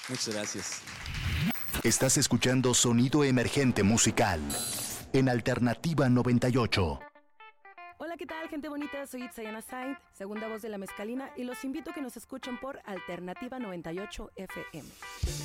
Muchas gracias. Estás escuchando Sonido Emergente Musical en Alternativa 98. Hola, ¿qué tal, gente bonita? Soy Itzayana Saint, segunda voz de La Mezcalina, y los invito a que nos escuchen por Alternativa 98 FM.